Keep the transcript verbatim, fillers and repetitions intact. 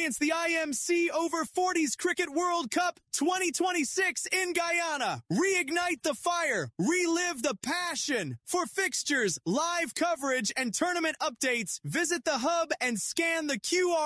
Experience the I M C Over forties Cricket World Cup twenty twenty-six in Guyana. Reignite the fire. Relive the passion. For fixtures, live coverage, and tournament updates, visit the hub and scan the Q R